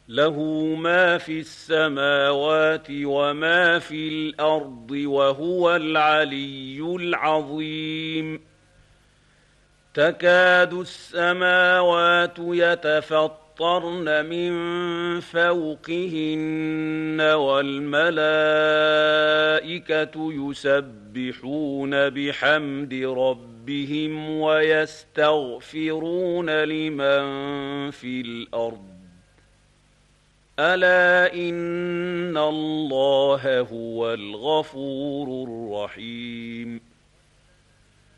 له ما في السماوات وما في الأرض وهو العلي العظيم. تكاد السماوات يتفطرن من فوقهن والملائكة يسبحون بحمد ربهم ويستغفرون لمن في الأرض ألا إن الله هو الغفور الرحيم.